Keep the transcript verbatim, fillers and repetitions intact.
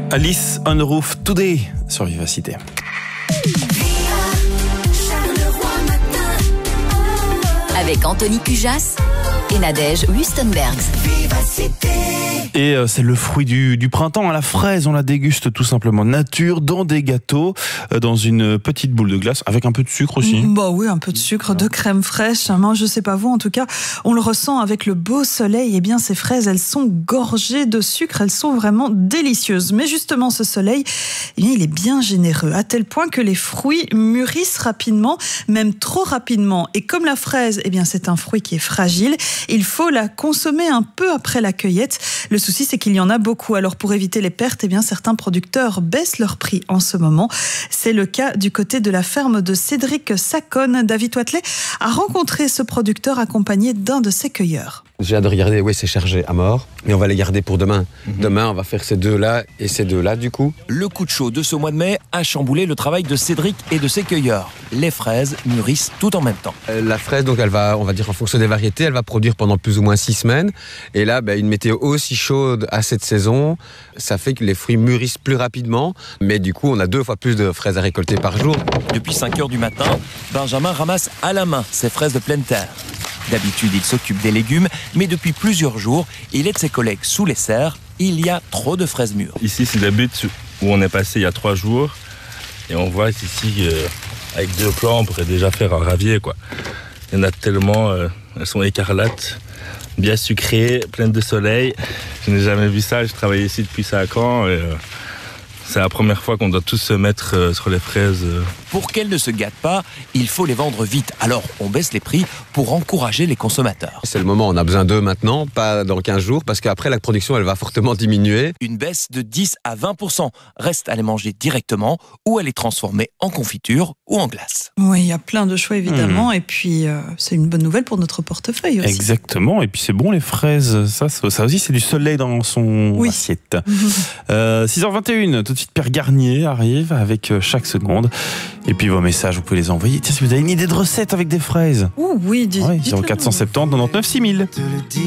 Alice on the Roof Today sur Vivacité. Avec Anthony Cujas et Nadège Wustenbergs. Et euh, c'est le fruit du, du printemps, la fraise, on la déguste tout simplement nature, dans des gâteaux, euh, dans une petite boule de glace, avec un peu de sucre aussi. Bah oui, un peu de sucre, de crème fraîche. Moi, je sais pas vous, en tout cas, on le ressent avec le beau soleil. Eh bien, ces fraises, elles sont gorgées de sucre, elles sont vraiment délicieuses. Mais justement, ce soleil, eh bien, il est bien généreux, à tel point que les fruits mûrissent rapidement, même trop rapidement. Et comme la fraise, eh bien, c'est un fruit qui est fragile, il faut la consommer un peu après la cueillette. Le souci, c'est qu'il y en a beaucoup. Alors, pour éviter les pertes, eh bien, certains producteurs baissent leur prix en ce moment. C'est le cas du côté de la ferme de Cédric Saconne. David Toitelet a rencontré ce producteur accompagné d'un de ses cueilleurs. J'ai hâte de regarder, oui, c'est chargé à mort, mais on va les garder pour demain. Mm-hmm. Demain, on va faire ces deux-là et ces deux-là, du coup. Le coup de chaud de ce mois de mai a chamboulé le travail de Cédric et de ses cueilleurs. Les fraises mûrissent tout en même temps. Euh, la fraise, donc, elle va, on va dire, en fonction des variétés, elle va produire pendant plus ou moins six semaines. Et là, ben, une météo aussi chaude à cette saison, ça fait que les fruits mûrissent plus rapidement. Mais du coup, on a deux fois plus de fraises à récolter par jour. Depuis cinq heures du matin, Benjamin ramasse à la main ses fraises de pleine terre. D'habitude, il s'occupe des légumes, mais depuis plusieurs jours, il aide ses collègues sous les serres. Il y a trop de fraises mûres. Ici, c'est le but où on est passé il y a trois jours. Et on voit ici, euh, avec deux plants, on pourrait déjà faire un ravier, quoi. Il y en a tellement, euh, elles sont écarlates, bien sucrées, pleines de soleil. Je n'ai jamais vu ça, je travaille ici depuis cinq ans. Et, euh, c'est la première fois qu'on doit tous se mettre euh, sur les fraises. Euh. Pour qu'elles ne se gâtent pas, il faut les vendre vite. Alors, on baisse les prix pour encourager les consommateurs. C'est le moment, on a besoin d'eux maintenant, pas dans quinze jours, parce qu'après, la production, elle va fortement diminuer. Une baisse de dix à vingt pour cent. Reste à les manger directement ou à les transformer en confiture ou en glace. Oui, il y a plein de choix, évidemment. Mmh. Et puis, euh, c'est une bonne nouvelle pour notre portefeuille aussi. Exactement. Et puis, c'est bon, les fraises. Ça, ça aussi, c'est du soleil dans son oui. assiette. Mmh. Euh, six heures vingt et une, tout de suite, Pierre Garnier arrive avec chaque seconde. Et puis vos messages, vous pouvez les envoyer. Tiens, si vous avez une idée de recette avec des fraises. Ouh, oui, dis, ouais, zéro quatre cent soixante-dix, quatre-vingt-dix-neuf, six mille.